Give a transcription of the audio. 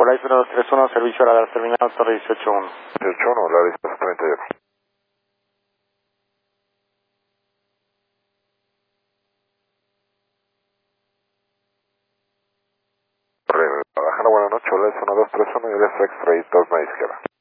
Hola, 0231, servicio a la terminal Torre 181. 181, la distancia 31. Guadalajara, buenas noches, hola, es 1231 y el extra y 2 izquierda.